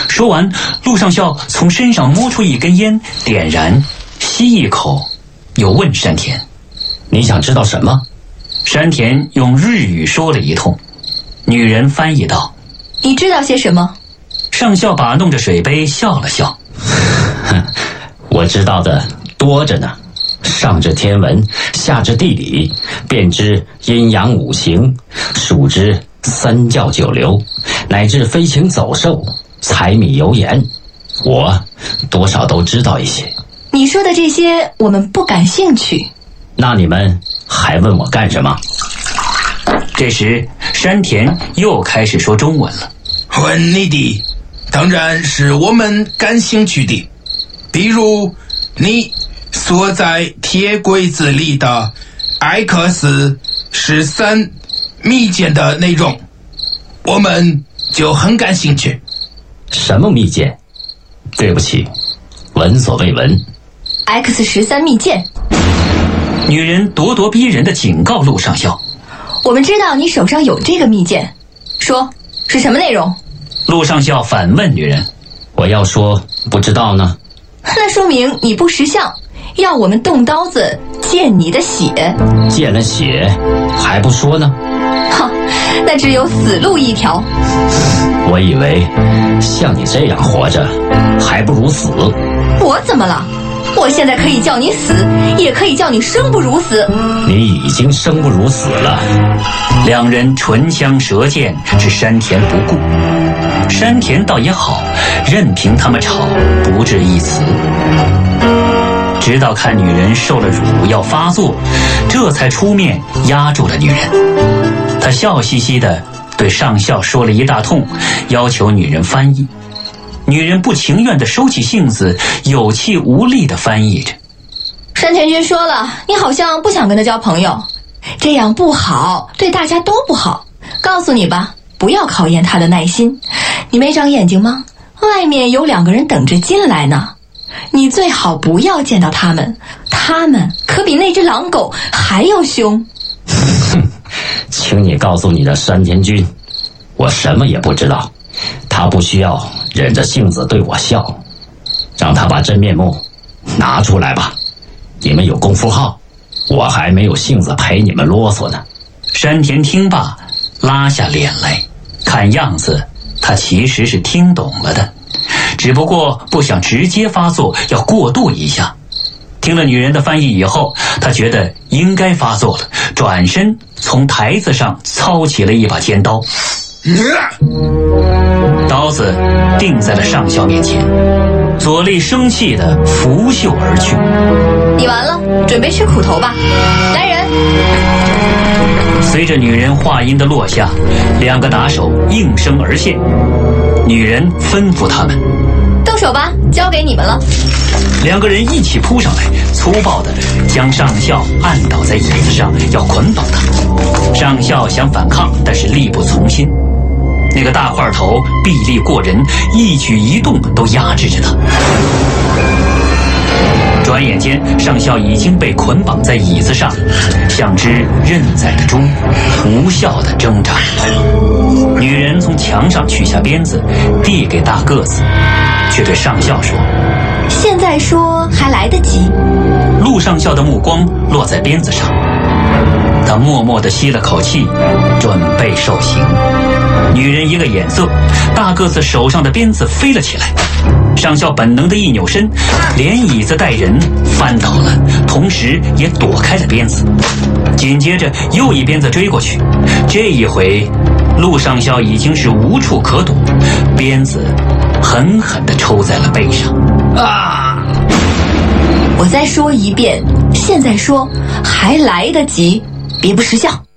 说完，陆上校从身上摸出一根烟，点燃，吸一口，又问山田：“ 你想知道什么？” 山田用日语说了一通，女人翻译道：“ 你知道些什么？” 上校把弄着水杯笑了笑：“ 我知道的多着呢，上知天文，下知地理，便知阴阳五行，数之三教九流，乃至飞禽走兽、柴米油盐，我多少都知道一些。” 你说的这些我们不感兴趣。 那你们还问我干什么？ 这时山田又开始说中文了。 问你的当然是我们感兴趣的，比如你锁在铁柜子里的X13密件的内容，我们就很感兴趣。 什么密件？对不起，闻所未闻。 X13密件。 女人咄咄逼人地警告陆上校：“ 我们知道你手上有这个密件，说是什么内容？” 陆上校反问女人：“ 我要说不知道呢。” 那说明你不识相，要我们动刀子见你的血。 见了血还不说呢？ 哼，那只有死路一条。 我以为像你这样活着，还不如死。 我怎么了？我现在可以叫你死，也可以叫你生不如死。 你已经生不如死了。 两人唇枪舌剑，置山田不顾。山田倒也好，任凭他们吵，不置一词。直到看女人受了辱要发作，这才出面压住了女人。他笑嘻嘻地对上校说了一大通，要求女人翻译。女人不情愿地收起性子，有气无力地翻译着：“ 山田君说了，你好像不想跟他交朋友，这样不好，对大家都不好。告诉你吧，不要考验他的耐心。你没长眼睛吗？外面有2个人等着进来呢。你最好不要见到他们，他们可比那只狼狗还要凶。” 请你告诉你的山田君，我什么也不知道，他不需要忍着性子对我笑，让他把真面目拿出来吧。你们有功夫号，我还没有性子陪你们啰嗦呢。 山田听罢，拉下脸来，看样子他其实是听懂了的，只不过不想直接发作，要过渡一下。听了女人的翻译以后，他觉得应该发作了，转身从台子上操起了一把尖刀。刀子定在了上校面前，左肋生气地拂袖而去。 你完了，准备吃苦头吧。来人！ 随着女人话音的落下，2个打手应声而现。女人吩咐他们：“ 动手吧，交给你们了。 ”2个人一起扑上来，粗暴地将上校按倒在椅子上，要捆绑他。上校想反抗，但是力不从心。那个大块头臂力过人，一举一动都压制着他。转眼间，上校已经被捆绑在椅子上，像只认宰的猪，无效地挣扎。女人从墙上取下鞭子，递给大个子，却对上校说：“ 现在说还来得及。” 陆上校的目光落在鞭子上，他默默地吸了口气，准备受刑。女人一个眼色，大个子手上的鞭子飞了起来。上校本能的一扭身，连椅子带人翻倒了，同时也躲开了鞭子。紧接着又一鞭子追过去，这一回陆上校已经是无处可躲，鞭子狠狠地抽在了背上。啊！ 我再说一遍，现在说还来得及，别不识相。